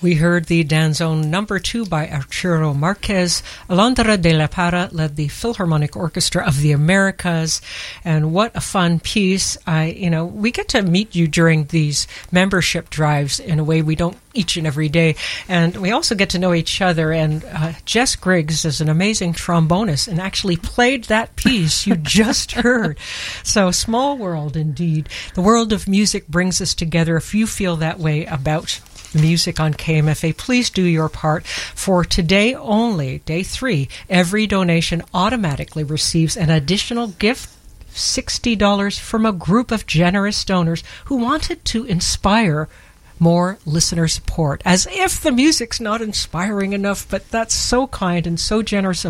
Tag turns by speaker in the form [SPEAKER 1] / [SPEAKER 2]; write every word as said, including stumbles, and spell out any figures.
[SPEAKER 1] We heard the Danzón number two by Arturo Marquez. Alondra de la Parra led the Philharmonic Orchestra of the Americas. And what a fun piece. I, you know, we get to meet you during these membership drives in a way we don't each and every day. And we also get to know each other. And uh, Jess Griggs is an amazing trombonist and actually played that piece you just heard. So small world indeed. The world of music brings us together. If you feel that way about music on K M F A, please do your part. For today only, day three, every donation automatically receives an additional gift, sixty dollars, from a group of generous donors who wanted to inspire more listener support. As if the music's not inspiring enough, but that's so kind and so generous of